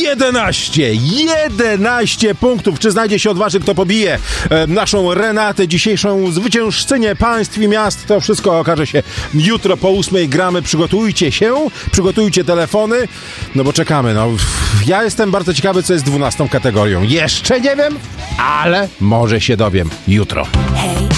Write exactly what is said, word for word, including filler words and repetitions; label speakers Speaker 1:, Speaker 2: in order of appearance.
Speaker 1: jedenaście! jedenaście punktów! Czy znajdzie się odważny, kto pobije e, naszą Renatę, dzisiejszą zwyciężczynię państw i miast? To wszystko okaże się jutro po ósmej. Gramy, przygotujcie się, przygotujcie telefony, no bo czekamy. No, ja jestem bardzo ciekawy, co jest dwunastą kategorią. Jeszcze nie wiem, ale może się dowiem jutro.
Speaker 2: Hej.